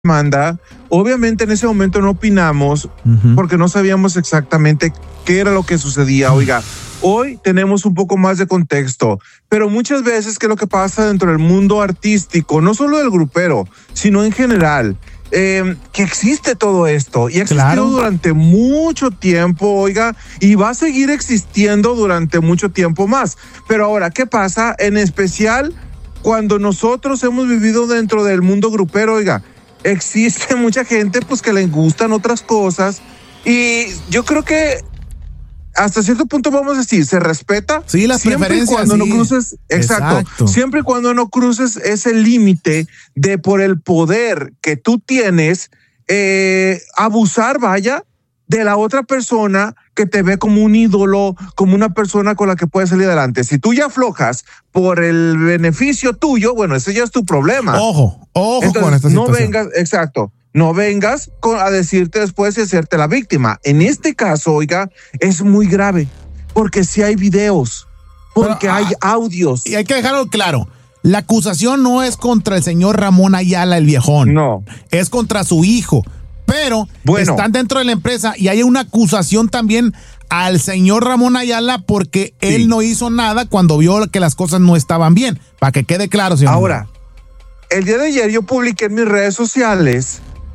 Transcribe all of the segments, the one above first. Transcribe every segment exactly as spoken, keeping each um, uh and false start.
demanda. Obviamente en ese momento no opinamos uh-huh. porque no sabíamos exactamente qué era lo que sucedía. Oiga, hoy tenemos un poco más de contexto, pero muchas veces que lo que pasa dentro del mundo artístico, no solo del grupero, sino en general, eh, que existe todo esto y ha existido claro. durante mucho tiempo, oiga, y va a seguir existiendo durante mucho tiempo más. Pero ahora, ¿qué pasa? En especial cuando nosotros hemos vivido dentro del mundo grupero, oiga, existe mucha gente pues que le gustan otras cosas y yo creo que hasta cierto punto vamos a decir, se respeta. Sí, las siempre preferencias. Y cuando sí. no cruces, exacto, exacto, siempre y cuando no cruces ese límite de por el poder que tú tienes, eh, abusar, vaya, de la otra persona que te ve como un ídolo, como una persona con la que puedes salir adelante. Si tú ya aflojas por el beneficio tuyo, bueno, ese ya es tu problema. Ojo, ojo. Entonces, con esta no situación. vengas, exacto, no vengas con, a decirte después y hacerte la víctima. En este caso, oiga, es muy grave, porque si hay videos, porque Pero, hay ah, audios. Y hay que dejarlo claro. La acusación no es contra el señor Ramón Ayala, el viejón. No. Es contra su hijo. Pero bueno, están dentro de la empresa y hay una acusación también al señor Ramón Ayala porque sí. él no hizo nada cuando vio que las cosas no estaban bien. Para que quede claro, señor. Ahora, el día de ayer yo publiqué en mis redes sociales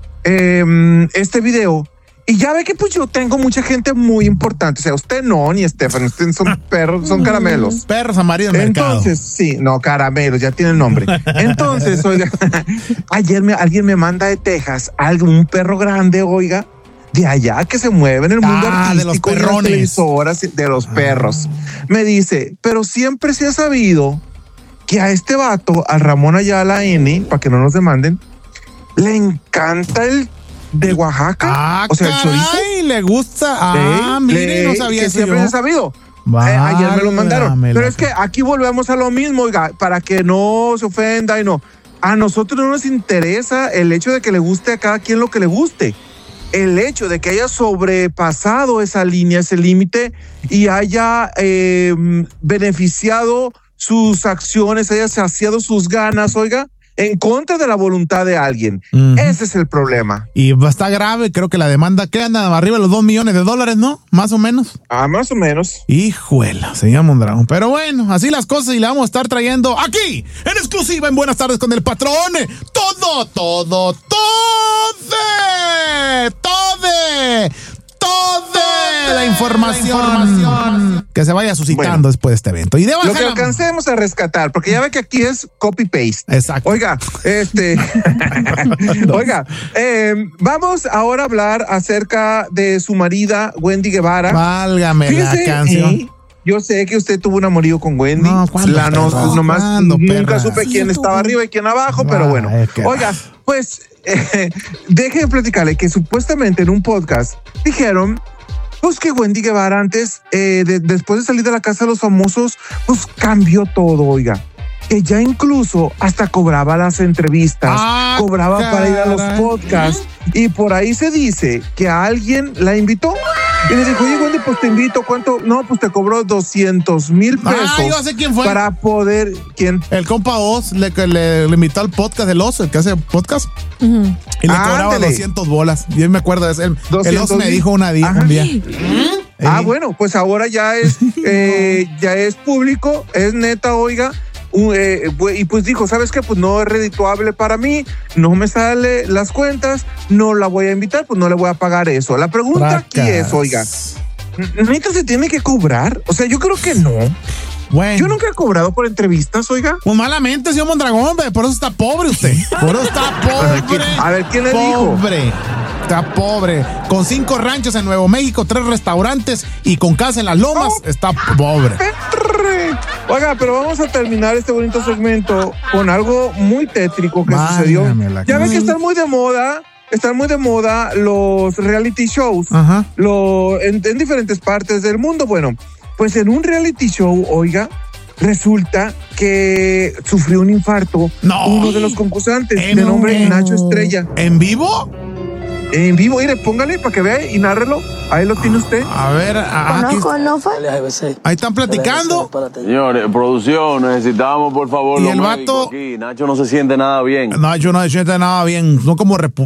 eh, este video y ya ve que pues yo tengo mucha gente muy importante. O sea, usted no, ni Estefan, ustedes son perros, son caramelos. Perros amarillos del mercado. Entonces, sí, no, caramelos, ya tiene el nombre. Entonces, oiga, ayer me, alguien me manda de Texas algo, un perro grande, oiga, de allá que se mueve en el mundo ah, artístico, de los perrones, de las televisoras, de los perros. Me dice, pero siempre se ha sabido que a este vato, al Ramón Ayala N, para que no nos demanden, le encanta el de Oaxaca, ah, o sea, el chorizo. Ay, le gusta. Ah, sí, mire, no sabía que eso siempre yo. se ha sabido. Eh, ayer me lo mandaron. Pero la... es que aquí volvemos a lo mismo, oiga, para que no se ofenda y no. A nosotros no nos interesa el hecho de que le guste a cada quien lo que le guste. El hecho de que haya sobrepasado esa línea, ese límite y haya eh, beneficiado sus acciones, haya saciado sus ganas, oiga, en contra de la voluntad de alguien. Uh-huh. Ese es el problema. Y está grave, creo que la demanda que anda arriba de los dos millones de dólares, ¿no? Más o menos. Ah, más o menos. Hijuela, señor Mondragón. Pero bueno, así las cosas y la vamos a estar trayendo aquí, en exclusiva, en Buenas Tardes con el Patrón. Todo, todo, todo, todo, toda la información, la información que se vaya suscitando bueno, después de este evento. Y de lo que alcancemos a rescatar, porque ya ve que aquí es copy-paste. Exacto. Oiga, este... Oiga, eh, vamos ahora a hablar acerca de su marida, Wendy Guevara. Válgame Fíjese, la canción. Eh, yo sé que usted tuvo un amorío con Wendy. No, ¿cuándo, la no, perra? nomás ¿Cuándo, nunca perra? supe Sí, quién estaba arriba y quién abajo, ah, pero bueno. Es que... Oiga, pues... Eh, deje de platicarle que supuestamente en un podcast dijeron pues que Wendy Guevara antes, eh, de, después de salir de la casa de los famosos, pues cambió todo, oiga. Que ya incluso hasta cobraba las entrevistas, ah, cobraba caray. para ir a los podcasts y por ahí se dice que a alguien la invitó y le dijo, oye Wendy, pues te invito, ¿cuánto? No, pues te cobró doscientos mil pesos. Ah, yo sé quién fue. Para poder, ¿quién? El compa Oz le, le, le invitó al podcast del Oz, el que hace podcast. Uh-huh. Y le ah, cobraba ándale. doscientos bolas. Yo me acuerdo de eso. El, el Oz me dijo una día, un día. ¿Mm? Ah, bueno, pues ahora ya es, eh, ya es público, es neta, oiga. Uh, eh, y pues dijo, ¿sabes qué? Pues no es redituable para mí, no me sale las cuentas, no la voy a invitar, pues no le voy a pagar eso. La pregunta Tracas. aquí es, oiga, ¿neta se tiene que cobrar? O sea, yo creo que no. Bueno. Yo nunca he cobrado por entrevistas, oiga. Pues malamente, señor Mondragón, por eso está pobre usted. Por eso está pobre. A ver, ¿quién le pobre. dijo? Pobre. Está pobre. Con cinco ranchos en Nuevo México, tres restaurantes y con casa en las lomas, oh, está pobre. Oiga, pero vamos a terminar este bonito segmento con algo muy tétrico que Válgame sucedió. Ya ven que están muy de moda. Están muy de moda los reality shows. Ajá. Lo, en, en diferentes partes del mundo. Bueno, pues en un reality show, oiga, resulta que sufrió un infarto no. uno de los concursantes de nombre Nacho Estrella. ¿En vivo? En vivo, mire, póngale para que vea y nárrelo. Ahí lo tiene usted. A ver, ah, aquí, ahí están platicando. Señores, producción, necesitamos por favor. Y el vato. Aquí. Nacho no se siente nada bien. Nacho no se siente nada bien. No como